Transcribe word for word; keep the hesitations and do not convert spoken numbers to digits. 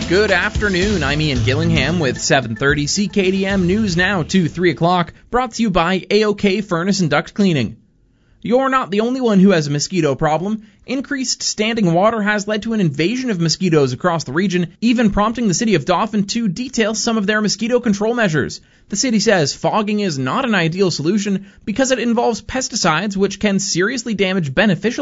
Good afternoon, I'm Ian Gillingham with seven thirty C K D M News Now to three o'clock, brought to you by A O K Furnace and Duct Cleaning. You're not the only one who has a mosquito problem. Increased standing water has led to an invasion of mosquitoes across the region, even prompting the city of Dauphin to detail some of their mosquito control measures. The city says fogging is not an ideal solution because it involves pesticides which can seriously damage beneficial